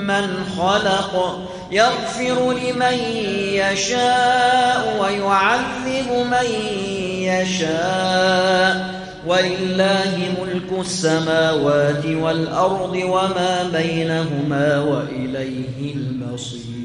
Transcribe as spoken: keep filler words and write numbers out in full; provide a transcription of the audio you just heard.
ممن خلق يغفر لمن يشاء ويعذب من يشاء ولله ملك السماوات والأرض وما بينهما وإليه المصير.